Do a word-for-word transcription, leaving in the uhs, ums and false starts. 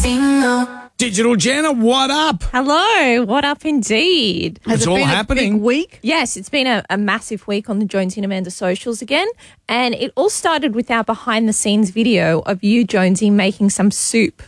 single. Digital Jenna, what up? Hello, what up indeed? Has it's it all been happening. A big week? Yes, it's been a, a massive week on the Jonesy and Amanda socials again. And it all started with our behind the scenes video of you, Jonesy, making some soup